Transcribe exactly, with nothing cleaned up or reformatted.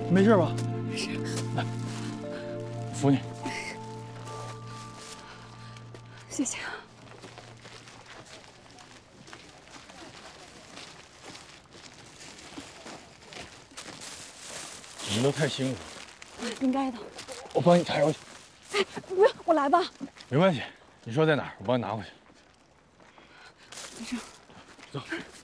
没事吧？ 没事。 来，扶你。 谢谢。 你们都太辛苦了， 应该的。 我帮你抬回去。 哎，不要，我来吧。 没关系，你说在哪儿，我帮你拿回去。 没事。 走。